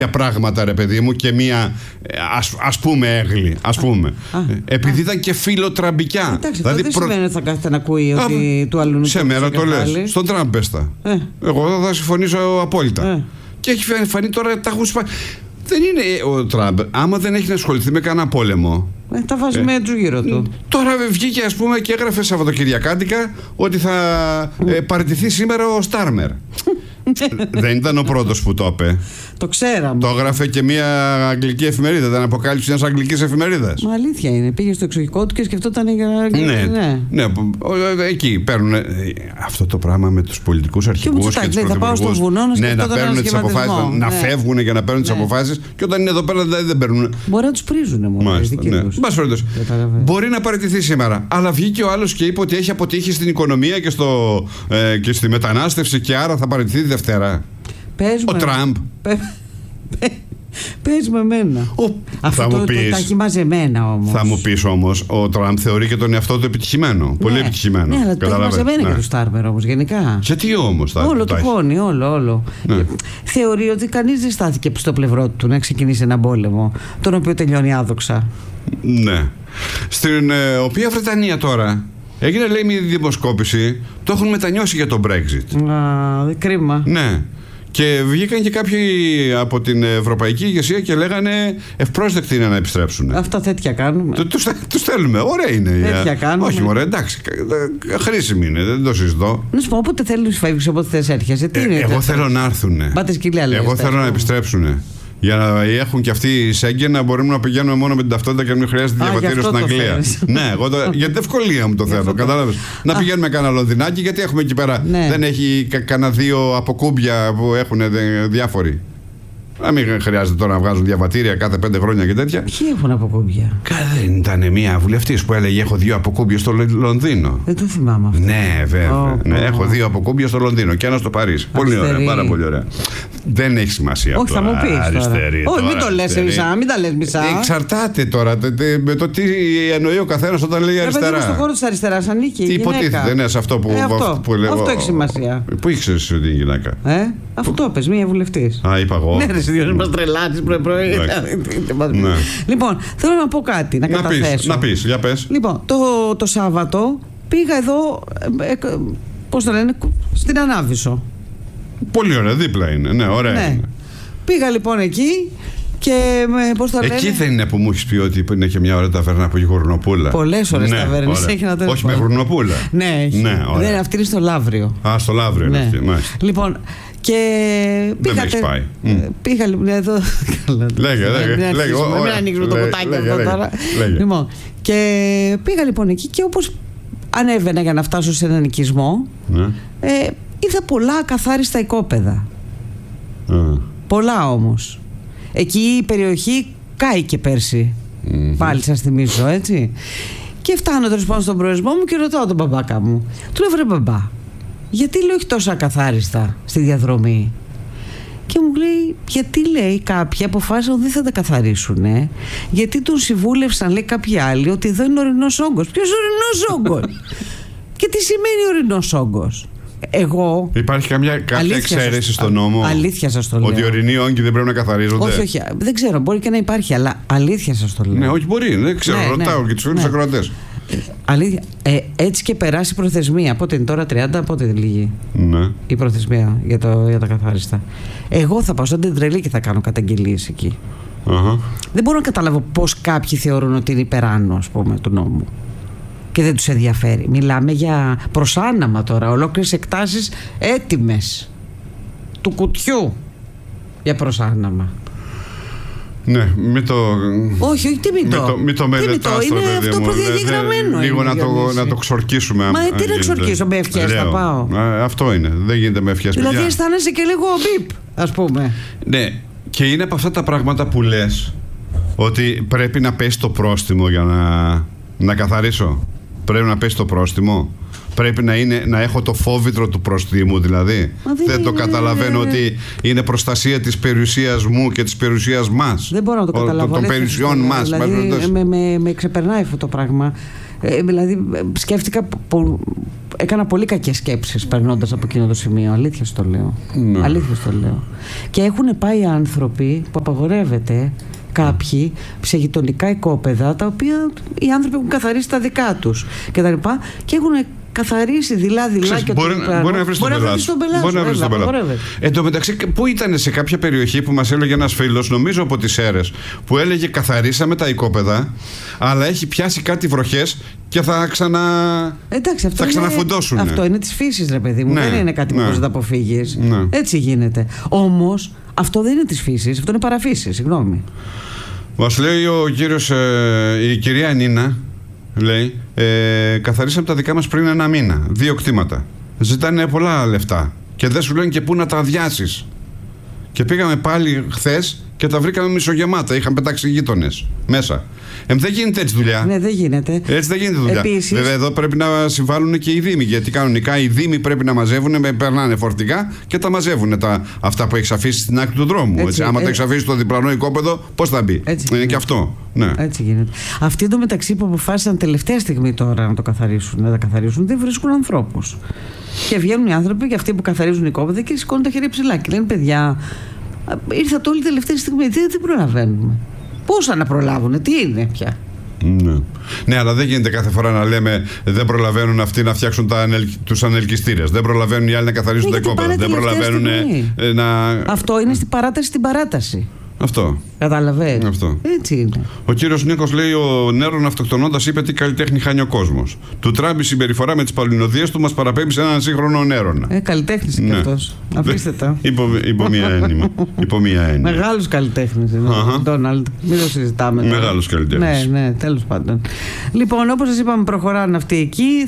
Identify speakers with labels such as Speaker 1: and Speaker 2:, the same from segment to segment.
Speaker 1: πράγματα, ρε παιδί μου, και μία ας πούμε έγλη, ας πούμε. Επειδή ήταν και φιλοτραμπικιά.
Speaker 2: Εντάξει, δηλαδή δεν σημαίνει ότι θα κάθεται να ακούει ότι του αλλού.
Speaker 1: Σε μέρα το λες. Στον Τραμπ πέστα. Εγώ θα συμφωνήσω απόλυτα. Και έχει φανεί τώρα, τα έχουν σπάσει. Δεν είναι ο Τραμπ, άμα δεν έχει να ασχοληθεί με κανένα πόλεμο.
Speaker 2: Τα βάζει με του γύρω του.
Speaker 1: Τώρα βγήκε, ας πούμε, και έγραφε Σαββατοκυριακάτικα ότι θα παραιτηθεί σήμερα ο Στάρμερ. Δεν ήταν ο πρώτος που το είπε.
Speaker 2: Το ξέραμε.
Speaker 1: Το έγραφε και μια αγγλική εφημερίδα. Ήταν αποκάλυψη μιας αγγλικής εφημερίδας.
Speaker 2: Μα αλήθεια είναι. Πήγε στο εξωτερικό του και σκεφτόταν για.
Speaker 1: Ναι. Εκεί παίρνουν αυτό το πράγμα με τους πολιτικούς αρχηγούς και τους πρωθυπουργούς.
Speaker 2: Θα πάω στο βουνό
Speaker 1: να παίρνουν τις αποφάσεις. Να φεύγουν για να παίρνουν τις αποφάσεις. Και όταν είναι εδώ πέρα δεν παίρνουν.
Speaker 2: Μπορεί να τους πρίζουν μόνο.
Speaker 1: Μπορεί να παραιτηθεί σήμερα. Αλλά βγήκε ο άλλος και είπε ότι έχει αποτύχει στην οικονομία και στη μετανάστευση και άρα θα παραιτηθεί Δευτέρα. Ο Τραμπ.
Speaker 2: Πες με εμένα. Αυτό τα έχει μαζεμένα όμως.
Speaker 1: Θα μου πεις όμως, ο Τραμπ θεωρεί και τον εαυτό του επιτυχημένο. Πολύ επιτυχημένο.
Speaker 2: Ναι, αλλά το έχει μαζεμένα και του Στάρμερ όμως γενικά.
Speaker 1: Γιατί όμως
Speaker 2: όλο το πόνι, όλο. Θεωρεί ότι κανείς δεν στάθηκε στο πλευρό του να ξεκινήσει έναν πόλεμο, τον οποίο τελειώνει άδοξα.
Speaker 1: Ναι. Στην οποία Βρετανία τώρα έγινε, λέει, μια δημοσκόπηση. Το έχουν μετανιώσει για το Brexit.
Speaker 2: Κρίμα.
Speaker 1: Ναι. Και βγήκαν και κάποιοι από την ευρωπαϊκή ηγεσία και λέγανε ευπρόσδεκτοι είναι να επιστρέψουν.
Speaker 2: Αυτά τέτοια κάνουμε.
Speaker 1: Τους θέλουμε. Ωραία είναι.
Speaker 2: Τέτοια κάνουμε.
Speaker 1: Όχι, μωρέ, εντάξει. Χρήσιμη είναι, δεν το συζητώ.
Speaker 2: Να σου πω, όποτε θέλεις φεύγεις, όποτε θες έρχεσαι.
Speaker 1: Εγώ θέλω να έρθουν. Εγώ θέλω να επιστρέψουν. Για να έχουν και αυτοί οι Σέγγεν να μπορούμε να πηγαίνουμε μόνο με την ταυτότητα και να μην χρειάζεται διαβατήριο στην Αγγλία. Ναι, εγώ για την ευκολία μου το θέλω. Κατάλαβες. Να πηγαίνουμε κανένα Λονδινάκι, γιατί έχουμε εκεί πέρα. Δεν έχει κανένα δύο αποκούμπια που έχουν διάφοροι. Να μην χρειάζεται τώρα να βγάζουν διαβατήρια κάθε 5 χρόνια και τέτοια.
Speaker 2: Ποιοι έχουν αποκούμπια?
Speaker 1: Δεν ήταν μια βουλευτής που έλεγε: έχω 2 αποκούμπια στο Λονδίνο.
Speaker 2: Δεν το θυμάμαι αυτό.
Speaker 1: Ναι, βέβαια. Έχω 2 αποκούμπια στο Λονδίνο και 1 στο Παρίσι. Πολύ ωραία, πάρα πολύ ωραία. Δεν έχει σημασία αυτό.
Speaker 2: Όχι, θα μου πεις.
Speaker 1: Αριστερή.
Speaker 2: Όχι, μην το λες μισά, μην τα λες μισά.
Speaker 1: Εξαρτάται τώρα με το τι εννοεί ο καθένας όταν λέει αριστερά.
Speaker 2: Στον χώρο της αριστεράς ανήκει.
Speaker 1: Τι υποτίθεται, ναι, σε αυτό που λέω.
Speaker 2: Αυτό έχει σημασία.
Speaker 1: Πού ήξερες ότι είναι γυναίκα?
Speaker 2: Αυτό πες, μία βουλευτής.
Speaker 1: Είπα εγώ.
Speaker 2: Διότι μας τρελάνεις πρωί. Λοιπόν, θέλω να πω κάτι, να καταθέσω.
Speaker 1: Να πεις, για πες.
Speaker 2: Λοιπόν, το Σάββατο πήγα εδώ, πώς το λένε, στην Ανάβησο.
Speaker 1: Πολύ ωραία, δίπλα είναι, ναι, ωραία είναι.
Speaker 2: Πήγα λοιπόν εκεί και πώς το λένε.
Speaker 1: Εκεί δεν είναι που μου έχεις πει ότι είναι και μια ωραία ταβέρνα από γουρνοπούλα?
Speaker 2: Πολλές ώρες ταβέρνες έχει να τέλος.
Speaker 1: Όχι με γουρνοπούλα.
Speaker 2: Ναι, δεν, αυτή είναι στο Λαύριο.
Speaker 1: Στο Λαύριο είναι αυτή, μάλιστα.
Speaker 2: Λοιπόν, και πήγα.
Speaker 1: Δεν έχεις πάει.
Speaker 2: Πήγα λοιπόν εδώ.
Speaker 1: Λέγε.
Speaker 2: Μην ανοίξουμε το ποτάκι αυτό τώρα. Λοιπόν, και πήγα λοιπόν εκεί και όπως ανέβαινα για να φτάσω σε έναν οικισμό, είδα πολλά ακαθάριστα οικόπεδα. Πολλά όμως. Εκεί η περιοχή κάηκε πέρσι. Πάλι σας θυμίζω, έτσι. Και φτάνω τέλος πάντων στον προορισμό μου και ρωτάω τον μπαμπάκα μου. Του λέω: βρε μπαμπά, γιατί λέω έχει τόσο ακαθάριστα στη διαδρομή? Και μου λέει: γιατί, λέει, κάποιοι αποφάσισαν ότι δεν θα τα καθαρίσουν, γιατί τον συμβούλευσαν, λέει, κάποιοι άλλοι ότι εδώ είναι ορεινός όγκος. Ποιος ορεινός όγκος? Και τι σημαίνει ορεινός όγκος?
Speaker 1: Υπάρχει κάποια εξαίρεση στον νόμο?
Speaker 2: Αλήθεια σας το λέω.
Speaker 1: Ότι οι ορεινοί όγκοι δεν πρέπει να καθαρίζονται?
Speaker 2: Όχι, δεν ξέρω, μπορεί και να υπάρχει, αλλά αλήθεια σας το λέω.
Speaker 1: Ναι, όχι, μπορεί, δεν ξέρω, ρωτάω και τους φίλους ακροατές.
Speaker 2: Αλήθεια. Έτσι και περάσει η προθεσμία. Πότε είναι τώρα, 30, πότε είναι λίγη η προθεσμία για τα καθάριστα. Εγώ θα πάω σαν την τρελή και θα κάνω καταγγελίες εκεί. Δεν μπορώ να καταλάβω πώς κάποιοι θεωρούν ότι είναι υπεράνω, ας πούμε, του νόμου και δεν τους ενδιαφέρει. Μιλάμε για προσάναμα τώρα, ολόκληρες εκτάσεις έτοιμες του κουτιού για προσάναμα.
Speaker 1: Ναι, μην το.
Speaker 2: Όχι, τι μην το
Speaker 1: μελετάς.
Speaker 2: Είναι αυτό που διαγεγραμμένο.
Speaker 1: Λίγο να το ξορκίσουμε.
Speaker 2: Μα τι να ξορκίσω, με ευχές θα πάω?
Speaker 1: Αυτό είναι, δεν γίνεται με ευχές.
Speaker 2: Δηλαδή αισθάνεσαι και λίγο μπιπ, ας πούμε.
Speaker 1: Ναι, και είναι από αυτά τα πράγματα που λες ότι πρέπει να πέσει το πρόστιμο για να καθαρίσω. Πρέπει να πέσει το πρόστιμο. Πρέπει να έχω το φόβητρο του προστίμου, δηλαδή. Δεν το καταλαβαίνω ότι είναι προστασία της περιουσίας μου και της περιουσίας μας.
Speaker 2: Δεν μπορώ να το καταλαβαίνω.
Speaker 1: Των περιουσιών μας.
Speaker 2: Δηλαδή, με ξεπερνάει αυτό το πράγμα. Δηλαδή σκέφτηκα, έκανα πολύ κακές σκέψεις περνώντας από εκείνο το σημείο. Αλήθεια στο λέω. Αλήθεια στο λέω. Και έχουν πάει άνθρωποι που απαγορεύεται κάποιοι σε γειτονικά οικόπεδα, τα οποία οι άνθρωποι έχουν καθαρίσει τα δικά τους και τα λοιπά, και έχουν καθαρίσει δειλά-δειλά.
Speaker 1: Μπορεί να βρει τον πελάτη. Εν τω μεταξύ, πού ήταν σε κάποια περιοχή που μας έλεγε ένας φίλος, νομίζω από τις Σέρρες, που έλεγε καθαρίσαμε τα οικόπεδα, αλλά έχει πιάσει κάτι βροχές και θα ξαναφουντώσουν.
Speaker 2: Αυτό είναι της φύσης, ρε παιδί μου. Δεν είναι κάτι που μπορείς να το αποφύγεις. Έτσι γίνεται. Όμως αυτό δεν είναι της φύσης, αυτό είναι παραφύση. Συγγνώμη.
Speaker 1: Μας λέει ο κύριος, η κυρία Νίνα. Λέει, καθαρίσαμε τα δικά μας πριν 1 μήνα. 2 κτήματα. Ζητάνε πολλά λεφτά και δεν σου λένε και πού να τα αδειάσεις. Και πήγαμε πάλι χθες και τα βρήκαμε μισογεμάτα. Είχαν πετάξει γείτονες μέσα. Δεν γίνεται έτσι δουλειά.
Speaker 2: Ναι, δεν γίνεται.
Speaker 1: Έτσι δεν γίνεται δουλειά.
Speaker 2: Επίσης,
Speaker 1: βέβαια, εδώ πρέπει να συμβάλλουν και οι δήμοι. Γιατί κανονικά οι δήμοι πρέπει να μαζεύουν, περνάνε φορτηγά και τα μαζεύουν αυτά που έχει αφήσει στην άκρη του δρόμου. Έτσι, άμα τα έχει αφήσει στο διπλανό οικόπεδο, πώς θα μπει. Είναι και αυτό. Ναι.
Speaker 2: Έτσι γίνεται. Αυτοί εντωμεταξύ που αποφάσισαν τελευταία στιγμή τώρα να τα καθαρίσουν, δεν βρίσκουν ανθρώπους. Και βγαίνουν οι άνθρωποι και αυτοί που καθαρίζουν οικόπεδα και σηκώνουν τα χέρια ψηλά. Και λένε, παιδιά, ήρθατε όλη τελευταία στιγμή. Δεν προλαβαίνουμε. Πώς να προλάβουνε, τι είναι πια.
Speaker 1: Ναι, αλλά δεν γίνεται κάθε φορά να λέμε δεν προλαβαίνουν αυτοί να φτιάξουν τους ανελκυστήρες. Δεν προλαβαίνουν οι άλλοι να καθαρίσουν τα οικόπεδα. Δεν προλαβαίνουν να.
Speaker 2: Αυτό είναι στην παράταση.
Speaker 1: Αυτό.
Speaker 2: Κατάλαβε. Έτσι είναι.
Speaker 1: Ο κύριος Νίκος λέει: ο Νέρον αυτοκτονώντας είπε τι καλλιτέχνη χάνει ο κόσμος. Του Τραμπ η συμπεριφορά με τις παλινοδίες του μας παραπέμπει σε έναν σύγχρονο Νέρονα.
Speaker 2: Καλλιτέχνης είναι αυτός. Αφήστε τα.
Speaker 1: Υπό μία έννοια.
Speaker 2: Μεγάλος καλλιτέχνης είναι ο Ντόναλντ. Μην το συζητάμε.
Speaker 1: Μεγάλος καλλιτέχνης.
Speaker 2: Ναι, τέλος πάντων. Λοιπόν, όπως σας είπαμε, προχωράνε αυτοί εκεί.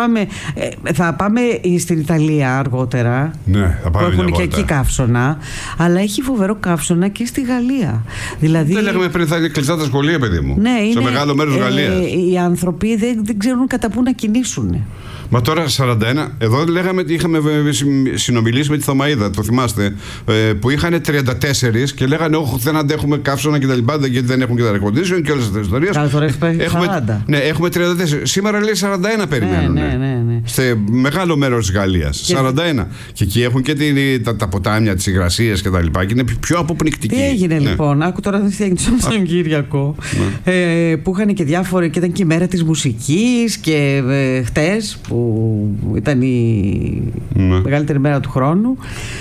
Speaker 2: Θα πάμε στην Ιταλία αργότερα.
Speaker 1: Ναι, θα πάμε.
Speaker 2: Που έχουν και εκεί καύσωνα. Αλλά έχει φοβερό καύσωνα και στη Γαλλία. Δηλαδή,
Speaker 1: δεν λέγαμε πριν θα είναι κλειστά τα σχολεία, παιδί μου.
Speaker 2: Ναι,
Speaker 1: σε μεγάλο μέρος Γαλλίας.
Speaker 2: Οι άνθρωποι δεν ξέρουν κατά πού να κινήσουν.
Speaker 1: Μα τώρα 41, εδώ λέγαμε ότι είχαμε συνομιλήσει με τη Θωμαΐδα, το θυμάστε, που είχαν 34 και λέγανε όχι δεν αντέχουμε καύσωνα και τα λοιπά, γιατί δεν έχουν και τα air condition και όλες αυτές τις ιστορίες.
Speaker 2: Κάθε φορά έχουμε 40.
Speaker 1: Ναι, έχουμε 34. Σήμερα λέει 41 περιμένουν.
Speaker 2: Ναι.
Speaker 1: Σε μεγάλο μέρος της Γαλλίας. 41. Και εκεί έχουν και τα ποτάμια, τις υγρασίες και τα λοιπά και είναι πιο αποπνικτικοί.
Speaker 2: Τι έγινε λοιπόν, άκου τώρα τι έγινε στον Κυριακό, που είχαν και διάφοροι, και ήταν και η μέρα της μουσικής και χτες που ήταν η μεγαλύτερη μέρα του χρόνου,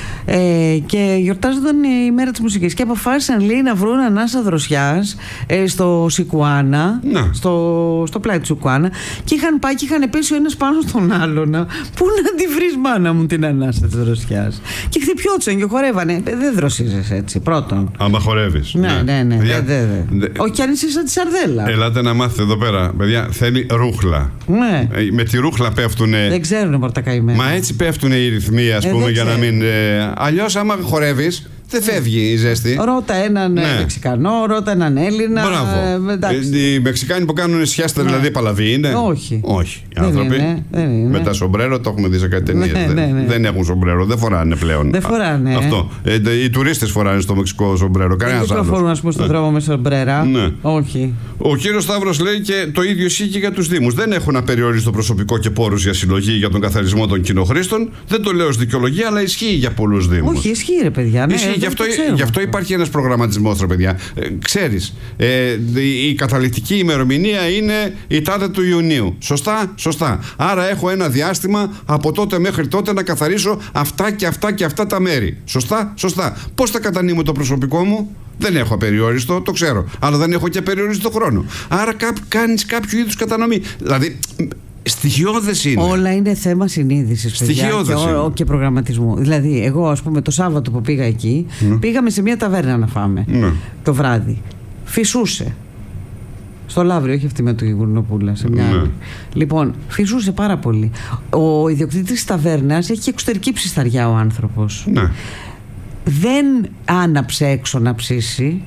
Speaker 2: και γιορτάζονταν η μέρα της μουσικής και αποφάσισαν, λέει, να βρουν ανάσα δροσιάς στο Σικουάνα, στο πλάι του Σικουάνα, και είχαν πάει και είχαν πέσει ο ένας πάνω στον άλλον. Πού να τη βρεις, μάνα μου, την ανάσα της δροσιάς? Και χτυπιόντουσαν και χορεύανε. Δεν δροσίζεσαι έτσι, πρώτον.
Speaker 1: Άμα χορεύεις.
Speaker 2: Ναι. Όχι κι αν είσαι σαν τη σαρδέλα.
Speaker 1: Ελάτε να μάθετε εδώ πέρα, παιδιά, θέλει ρούχλα.
Speaker 2: Ναι.
Speaker 1: Με τη ρούχλα πέφτουνε.
Speaker 2: Δεν ξέρουν μορτακαημένα.
Speaker 1: Μα έτσι πέφτουνε οι ρυθμοί, ας πούμε, για να μην. Αλλιώς, άμα χορεύεις, δεν φεύγει η ζέστη.
Speaker 2: Ρώτα έναν Μεξικανό, ρώτα έναν Έλληνα.
Speaker 1: Μπράβο. Οι Μεξικάνοι που κάνουν σιάστα, δηλαδή παλαβή είναι.
Speaker 2: Όχι.
Speaker 1: Οι άνθρωποι με τα σομπρέρο, το έχουμε δει σε κάτι ταινίες. Δεν έχουν σομπρέρο, δεν φοράνε πλέον.
Speaker 2: Δεν φοράνε.
Speaker 1: Αυτό. Οι τουρίστες φοράνε στο Μεξικό σομπρέρο. Κανένας άλλος.
Speaker 2: Δεν κυκλοφορούν, ας πούμε, στον δρόμο με σομπρέρα. Όχι.
Speaker 1: Ο κύριος Σταύρος λέει και το ίδιο ισχύει και για τους Δήμους. Δεν έχουν απεριόριστο προσωπικό και πόρους για συλλογή για τον καθαρισμό των κοινοχρήστων. Δεν το λέω ως δικαιολογία, αλλά ισχύει για πολλούς Δήμους.
Speaker 2: Όχι, ισχύει, ρε παιδιά.
Speaker 1: Γι' αυτό υπάρχει ένας προγραμματισμός, ρε παιδιά. Ξέρεις, η καταληκτική ημερομηνία είναι η τάδε του Ιουνίου. Σωστά. Άρα έχω ένα διάστημα από τότε μέχρι τότε να καθαρίσω αυτά και αυτά και αυτά τα μέρη. Σωστά. Πώς θα κατανείμω το προσωπικό μου? Δεν έχω απεριόριστο, το ξέρω. Αλλά δεν έχω και απεριόριστο χρόνο. Άρα κάνεις κάποιο είδους κατανομή. Δηλαδή, στοιχειώδες είναι.
Speaker 2: Όλα είναι θέμα συνείδησης, παιδιά, και προγραμματισμού. Δηλαδή, εγώ, ας πούμε, το Σάββατο που πήγα εκεί, πήγαμε σε μια ταβέρνα να φάμε το βράδυ. Φυσούσε. Στο Λαύριο, όχι αυτή με του Γουρνοπούλα, σε μια άλλη. Λοιπόν, φυσούσε πάρα πολύ. Ο ιδιοκτήτης της ταβέρνας έχει εξωτερική ψισταριά ο άνθρωπος. Δεν άναψε έξω να ψήσει.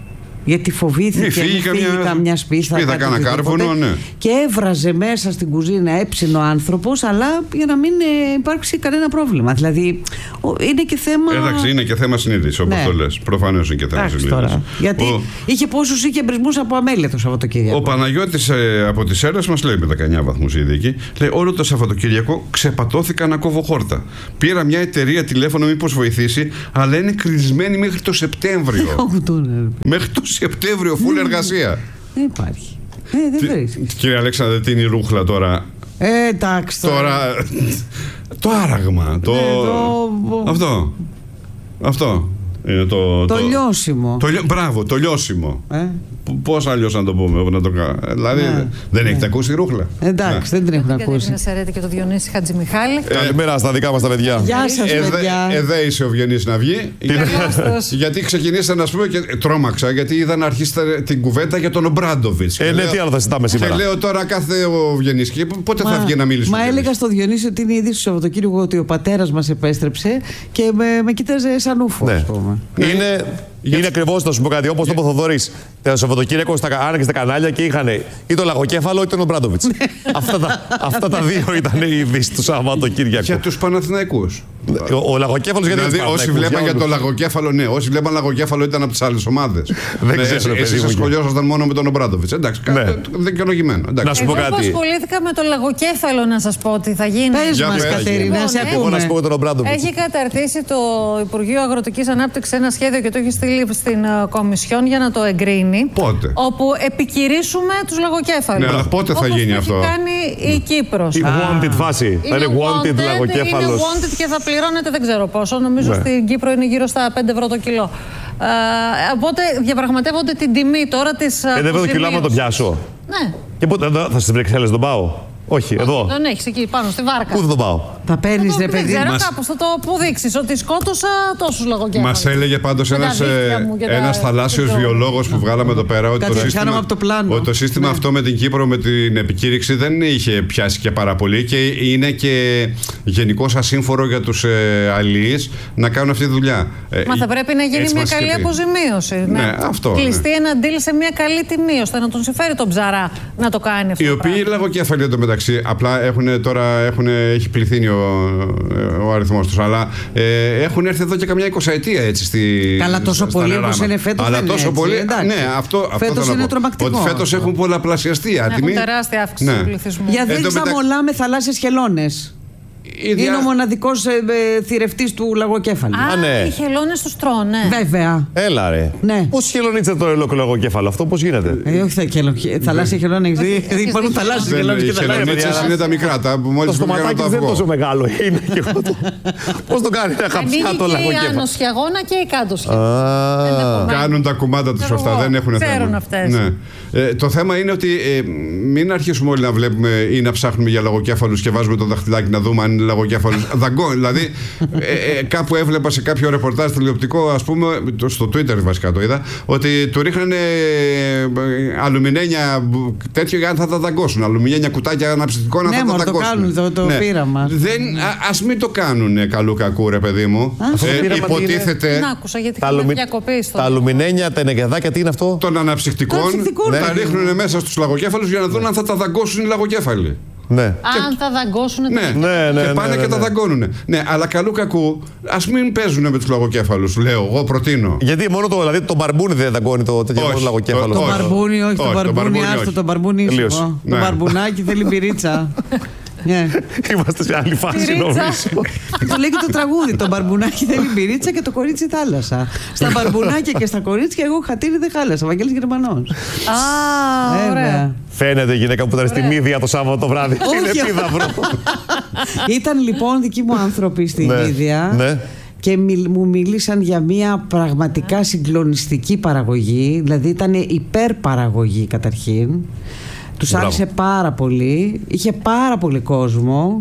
Speaker 2: Γιατί φοβήθηκε να φύγει καμιά σπίθα.
Speaker 1: Σπίθα, κάνα κάρβουνο, ναι.
Speaker 2: Και έβραζε μέσα στην κουζίνα, έψινε ο άνθρωπος, αλλά για να μην υπάρξει κανένα πρόβλημα. Δηλαδή είναι και θέμα.
Speaker 1: Εντάξει, είναι και θέμα συνείδησης, όπως το λες. Προφανώς είναι και θέμα συνείδησης.
Speaker 2: Γιατί είχε πόσους είχε εμπρισμούς από αμέλεια το Σαββατοκύριακο.
Speaker 1: Ο Παναγιώτης από τις Σέρρες μας λέει με 19 βαθμούς η ειδική. Λέει: όλο το Σαββατοκύριακο ξεπατώθηκα να κόβω χόρτα. Πήρα μια εταιρεία τηλέφωνο μήπως βοηθήσει, αλλά είναι κλεισμένη μέχρι το Σεπτέμβριο. Μέχρι το Σεπτέμβριο, φουλ εργασία.
Speaker 2: Δεν υπάρχει. Δεν βρίσκει.
Speaker 1: Κύριε Αλέξανδρε, τι είναι η ρούχλα τώρα?
Speaker 2: Εντάξει.
Speaker 1: Τώρα. Το άραγμα. Αυτό. Είναι
Speaker 2: το λιώσιμο.
Speaker 1: Μπράβο, το λιώσιμο. Πώς αλλιώς να το πούμε, να το κάνω. Δηλαδή δεν έχετε ακούσει ρούχλα?
Speaker 2: Εντάξει, δεν την έχουν ακούσει.
Speaker 3: Να Σερέτη και το Διονύση Χατζημιχάλη.
Speaker 4: Καλημέρα στα δικά μας τα παιδιά.
Speaker 2: Γεια σας, παιδιά.
Speaker 1: Εδώ είσαι ο Βιονύσης να βγει. Γιατί ξεκινήσατε, να πούμε, και τρόμαξα, γιατί είδα να αρχίσετε την κουβέντα για τον Ομπράντοβιτς.
Speaker 4: Ναι, τι άλλο θα συζητάμε σήμερα?
Speaker 1: Και λέω τώρα κάθε ο Βιονύσης, και πότε θα βγει να μιλήσει?
Speaker 2: Μα έλεγα στο Διονύση ότι είναι είδηση του Σαββατοκύριακου ότι ο πατέρας μας επέστρεψε και με κοίταζε σαν ούφο, ας πούμε.
Speaker 4: Είναι ακριβώς, θα σου πω κάτι. Όπως το είπε ο Θοδωρής, το Σαββατοκύριακο άνοιγε στα κανάλια και είχαν ή το Λαγοκέφαλο ή τον Ομπράντοβιτς. Αυτά τα δύο ήταν οι ειδήσεις του Σαββατοκύριακου.
Speaker 1: Για τους Παναθηναϊκούς.
Speaker 4: Ο Λαγοκέφαλος γιατί.
Speaker 1: Δηλαδή, όσοι βλέπαν για το Λαγοκέφαλο, ναι. Όσοι βλέπαν Λαγοκέφαλο ήταν από τις άλλες ομάδες.
Speaker 4: Δεν ξέρω.
Speaker 1: Εσείς ασχολιόσασταν μόνο με τον Ομπράντοβιτς. Εντάξει, δικαιολογημένο.
Speaker 4: Να σου πω κάτι.
Speaker 3: Εγώ ασχολήθηκα με το Λαγοκέφαλο, να σας πω τι θα γίνει.
Speaker 2: Πες μας, Κατερίνα, σε
Speaker 4: εγώ να σου πω
Speaker 2: ακούμε.
Speaker 4: τον Ομπράντοβιτς.
Speaker 3: Έχει καταρτήσει το Υπουργείο Αγροτικής Ανάπτυξης ένα σχέδιο και το έχει στείλει στην Κομισιόν για να το εγκρίνει.
Speaker 1: Πότε?
Speaker 3: Όπου επικηρύσουμε τους λαγοκέφαλους.
Speaker 1: Ναι, αλλά πότε θα γίνει αυτό?
Speaker 3: Όπως έχει κάνει η Κύπρος.
Speaker 4: Η wanted φάση. Θα είναι wanted λαγοκέφαλος.
Speaker 3: Είναι wanted και θα πληρώνεται δεν ξέρω πόσο. Νομίζω στην Κύπρο είναι γύρω στα 5 ευρώ το κιλό. Οπότε διαπραγματεύονται την τιμή τώρα της.
Speaker 4: 5 ευρώ το κιλό, άμα το πιάσω.
Speaker 3: Ναι.
Speaker 4: Και πότε θα στις Βρυξέλλες τον πάω? Όχι, εδώ.
Speaker 3: Τον έχεις εκεί πάνω στη βάρκα.
Speaker 4: Πού θα τον πάω?
Speaker 2: Θα παίρνεις, ρε παιδί.
Speaker 3: Δεν ξέρω, κάπως θα το που δείξεις ότι σκότωσα τόσους λαγοκέφαλους.
Speaker 1: Μας έλεγε πάντως ένας θαλάσσιος βιολόγος που βγάλαμε εδώ πέρα ότι το σύστημα αυτό με την Κύπρο, με την επικήρυξη, δεν είχε πιάσει και πάρα πολύ και είναι και γενικώς ασύμφορο για τους αλληλείς να κάνουν αυτή τη δουλειά.
Speaker 3: Μα θα πρέπει να γίνει μια καλή αποζημίωση.
Speaker 1: Ναι, αυτό.
Speaker 3: Κλειστεί ένα deal σε μια καλή τιμή, ώστε να τον συμφέρει τον ψαρά να το κάνει αυτό.
Speaker 1: Οι οποίοι λαγοκέφαλοι εντωμεταξύ απλά έχει πληθύνει ο αριθμός τους, αλλά έχουν έρθει εδώ και καμιά 20 έτσι
Speaker 2: καλά, τόσο πολύ όπως είναι φέτος.
Speaker 1: Αλλά τόσο πολύ. Ναι, αυτό
Speaker 2: φέτος είναι τρομακτικό.
Speaker 1: Ότι φέτος έχουν πολλαπλασιαστεί άτιμοι.
Speaker 3: Έχουν τεράστια αύξηση του πληθυσμού.
Speaker 2: Για δείξα μολά με θαλάσσιες χελώνες. Είναι ο μοναδικός θηρευτής του λαγοκέφαλου.
Speaker 3: Ναι. Οι χελώνες τους τρώνε.
Speaker 2: Βέβαια.
Speaker 4: Έλα ρε.
Speaker 2: Ναι.
Speaker 4: Πώς χελώνιξε το λαγοκέφαλο αυτό, πώς γίνεται?
Speaker 2: Όχι, θαλάσσια χελώνα. Υπάρχουν θαλάσσιες χελώνες και θαλάσσιες.
Speaker 1: Οι χελωνίτσες είναι τα μικρά.
Speaker 4: Το στοματάκι δεν είναι τόσο μεγάλο. Πώς το κάνει να χαψιά το λαγοκέφαλο?
Speaker 3: Και η άνω σχιαγόνα και η κάτω σχιαγόνα.
Speaker 1: Κάνουν τα κουμάντα τους αυτά, δεν έχουν θέμα.
Speaker 3: Ξέρουν αυτές.
Speaker 1: Το θέμα είναι ότι μην αρχίσουμε όλοι να βλέπουμε ή να ψάχνουμε για λαγοκέφαλους και βάζουμε το δαχτυλάκι να δούμε αν είναι λαγοκέφαλος. Δηλαδή, κάπου έβλεπα σε κάποιο ρεπορτάζ τηλεοπτικό, ας πούμε, στο Twitter βασικά το είδα, ότι του ρίχνανε αλουμινένια τέτοιο για να θα τα δαγκώσουν. Αλουμινένια κουτάκια αναψυκτικών να θα τα δαγκώσουν.
Speaker 2: Ναι, το κάνουν το πείραμα.
Speaker 1: Ας μην το κάνουν καλού κακού, ρε παιδί μου. Υποτίθεται.
Speaker 3: Δεν άκουσα γιατί είχαμε διακοπή στο.
Speaker 4: Τα αλουμινένια, τα ενεγεδάκια, τι είναι αυτό?
Speaker 1: Των αναψυκτικών. Τα ρίχνουν μέσα στους λαγοκέφαλους για να δουν αν θα τα δαγκώσουν οι λαγοκέφαλοι.
Speaker 4: Ναι.
Speaker 3: Αν θα δαγκώσουν.
Speaker 1: Και πάνε και τα δαγκώνουν. Ναι, αλλά καλού κακού ας μην παίζουν με τους λαγοκέφαλους, λέω. Εγώ προτείνω.
Speaker 4: Γιατί μόνο το μπαρμπούνι δεν δαγκώνει το τέτοιο λαγοκέφαλο?
Speaker 2: Το μπαρμπούνι, όχι. Το μπαρμπούνι, άστο το μπαρμπούνι. Το μπαρμπουνάκι θέλει πυρίτσα.
Speaker 4: Είμαστε σε άλλη φάση, νομίζω.
Speaker 2: Το λέει και το τραγούδι. Το μπαρμπουνάκι θέλει μπυρίτσα και το κορίτσι θάλασσα. Στα μπαρμπουνάκια και στα κορίτσια, εγώ χατήρι δεν χάλασα. Βαγγέλης Γερμανός.
Speaker 3: Ωραία.
Speaker 4: Φαίνεται η γυναίκα που ήταν στη Μύδια το Σάββατο το βράδυ. Είναι επίδαυρο.
Speaker 2: Ήταν λοιπόν δικοί μου άνθρωποι στη Μύδια. Και μου μίλησαν για μια πραγματικά συγκλονιστική παραγωγή. Δηλαδή ήταν υπερπαραγωγή καταρχήν. Τους άρεσε πάρα πολύ. Είχε πάρα πολύ κόσμο.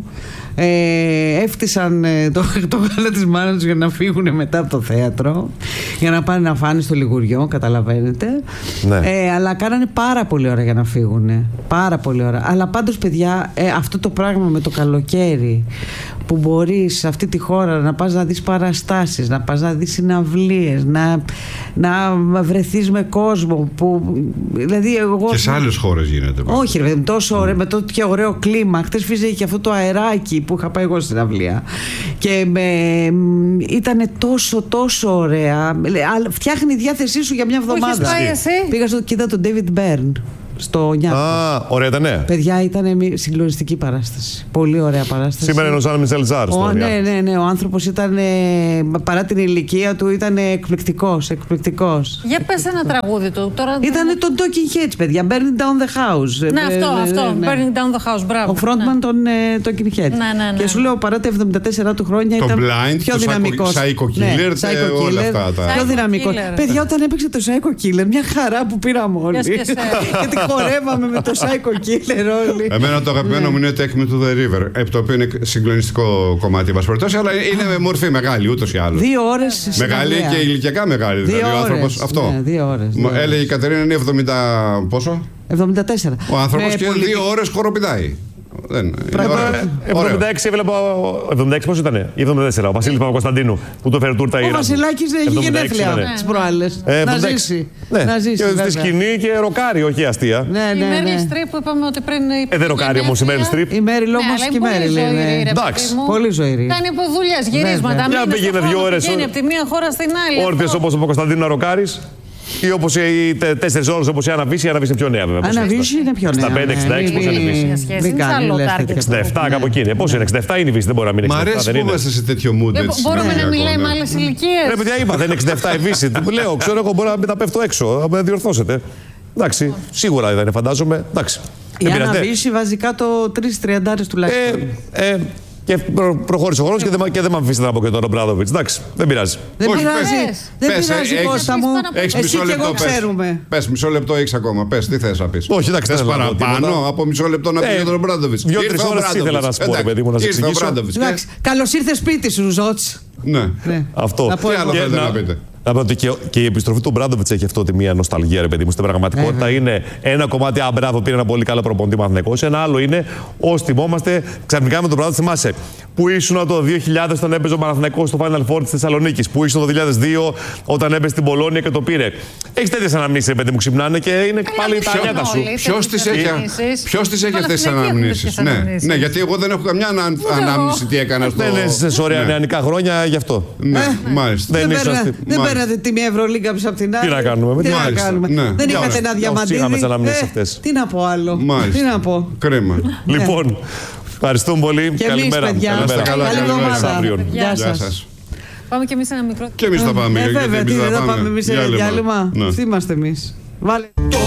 Speaker 2: Έφτισαν το γάλα της μάνας τους για να φύγουν μετά από το θέατρο, για να πάνε να φάνε στο Λιγουριό, καταλαβαίνετε. Αλλά κάνανε πάρα πολύ ώρα για να φύγουν. Πάρα πολύ ώρα. Αλλά πάντως, παιδιά, αυτό το πράγμα με το καλοκαίρι που μπορείς σε αυτή τη χώρα να πας να δεις παραστάσεις, να πας να δεις συναυλίες, να βρεθείς με κόσμο δηλαδή εγώ...
Speaker 1: Και σε άλλες χώρες γίνεται.
Speaker 2: Όχι ρε, τόσο ωραίο, με τέτοιο ωραίο κλίμα. Χτες φύζε και αυτό το αεράκι που είχα πάει εγώ στην αυλία και ήταν τόσο ωραία. Φτιάχνει η διάθεσή σου για μια εβδομάδα. Πήγα στο κοίτα τον David Byrne στο Νιάπολη.
Speaker 4: Ωραία ήταν, ναι.
Speaker 2: Παιδιά, ήταν μια συγκλονιστική παράσταση. Πολύ ωραία παράσταση.
Speaker 4: Σήμερα είναι ο Ζαν Μισελ Ζάρ.
Speaker 2: Ναι. Ο άνθρωπος ήταν, παρά την ηλικία του, ήταν εκπληκτικός.
Speaker 3: Για πες ένα τραγούδι του.
Speaker 2: Ήταν το Talking Heads, παιδιά. Burning Down the House.
Speaker 3: Ναι, αυτό. Burning Down the House, μπράβο.
Speaker 2: Ο frontman των Talking Heads. Ναι. Και σου λέω, παρά τα 74 του χρόνια ήταν πιο δυναμικός.
Speaker 1: Το Psycho Killer, όλα αυτά.
Speaker 2: Πιο δυναμικός. Παιδιά, όταν έπαιξε το Psycho Killer, μια χαρά που πήραμε όλοι. Γιατί χορεύαμε με το Psycho Killer όλοι.
Speaker 1: Εμένα το αγαπημένο μου είναι Take Me to the River. Το οποίο είναι συγκλονιστικό κομμάτι, αλλά είναι με μορφή μεγάλη ούτως ή άλλως.
Speaker 2: 2 ώρες.
Speaker 1: Μεγάλη και ηλικιακά μεγάλη. Δηλαδή ο άνθρωπος αυτό.
Speaker 2: 2 ώρες.
Speaker 1: Έλεγε η Κατερίνα είναι 70 πόσο?
Speaker 2: 74.
Speaker 1: Ο άνθρωπος και 2 ώρες χοροπηδάει.
Speaker 4: 76 έβλεπα. 76 πώς ήτανε? 74. Ο Βασίλης Παπακοσταντίνου που το φέρει τούρτα.
Speaker 2: Ο Βασιλάκης έχει γενέθλια τις προάλλες. Να ζήσει.
Speaker 4: Και στη σκηνή και ροκάρει, όχι αστεία.
Speaker 3: Η Μέριλ Στριπ που είπαμε ότι πριν.
Speaker 4: Δεν ροκάρει όμως η Μέριλ Στριπ.
Speaker 2: Η Μέριλ όμως και η Μέριλ.
Speaker 4: Εντάξει.
Speaker 2: Πολύ ζωηρή.
Speaker 3: Κάνει δουλειές, γυρίσματα.
Speaker 4: Για πήγαινε 2 ώρες.
Speaker 3: Βγαίνει από τη μία χώρα στην άλλη.
Speaker 4: Όρθιος όπως ο Παπακοσταντίνου να ροκάρεις. Ή όπως οι 4 ώρες όπως η Αναβίση, η Αναβίση είναι πιο νέα βέβαια.
Speaker 2: Αναβίση είναι πιο νέα.
Speaker 4: Στα 5-66 πώς είναι η Βύση?
Speaker 2: Δεν κάνει
Speaker 4: 67 κάπου εκεί είναι. Πώς είναι 67 είναι η Βύση, δεν μπορεί να μην είναι 67.
Speaker 1: Μ' αρέσει που είμαστε σε τέτοιο mood έτσι.
Speaker 3: Μπορούμε να μιλάμε με άλλες ηλικίες.
Speaker 4: Ρε παιδιά είπα, δεν είναι 67 η Βύση. Λέω, ξέρω εγώ μπορεί να μην τα πέφτω έξω, να με διορθώσετε. Εντάξει, σίγουρα δεν είναι φαντάζομαι. Εντάξει.
Speaker 2: Η Αναβίση βάζει κάτω 3-30 τουλάχιστον.
Speaker 4: Και προχώρησε ο χρόνος και δεν με αφήσετε να πω και τον Ομπράδοβιτς. Εντάξει, δεν πειράζει.
Speaker 2: Δεν πειράζει, Κώστα μου. Εσύ και εγώ ξέρουμε.
Speaker 1: Πες, μισό λεπτό έχεις ακόμα. Πες, τι θες να πεις?
Speaker 4: Όχι, εντάξει,
Speaker 1: θες παραπάνω από μισό λεπτό να πεις για τον Ομπράδοβιτς?
Speaker 4: 2-3 ώρες ήθελα να σου πω, παιδί μου, να σε εξηγήσω.
Speaker 2: Καλώς ήρθες σπίτι σου, Ζότς.
Speaker 1: Ναι.
Speaker 4: Αυτό.
Speaker 1: Τι άλλο θέλετε να πείτε?
Speaker 4: Να πω ότι και η επιστροφή του Μπράντοβιτς έχει αυτό μια νοσταλγία, ρε παιδί μου. Στην πραγματικότητα είναι ένα κομμάτι, μπράβο, πήρε ένα πολύ καλό προπονητή Παναθηναϊκός. Ένα άλλο είναι, όσοι θυμόμαστε, ξαφνικά με τον Μπράντοβιτς, θυμάσαι, που ήσουν το 2000 όταν έπαιζε ο Παναθηναϊκός στο Final Four της Θεσσαλονίκης, που ήσουν το 2002 όταν έπαιζε στην Πολώνια και το πήρε. Έχεις τέτοιες αναμνήσεις, ρε παιδί μου, ξυπνάνε και είναι πάλι τα νιάτα σου.
Speaker 1: Ποιος τις έχει αυτές τις αναμνήσεις? Ναι, γιατί εγώ δεν έχω καμιά ανάμνηση τι έκανα στο.
Speaker 4: Δεν είσαι σε ωραία νεανικά χρόνια γι' αυτό.
Speaker 1: Ναι, μάλιστα.
Speaker 2: Δεν παίρνατε τη μία Ευρωλίγκα πίσω από την άλλη.
Speaker 4: Τι να κάνουμε,
Speaker 2: δεν είχατε ένα διαμαντίδι. Τι να πω άλλο. Τι να πω.
Speaker 1: Κρίμα.
Speaker 4: Λοιπόν, ευχαριστούμε πολύ.
Speaker 2: Καλημέρα. Καλή εβδομάδα. Γεια σας.
Speaker 3: Πάμε και εμείς ένα μικρό.
Speaker 1: Και εμείς θα πάμε.
Speaker 2: Βέβαια, τι δεν θα πάμε εμείς σε διάλειμμα. Αυτοί είμαστε εμείς.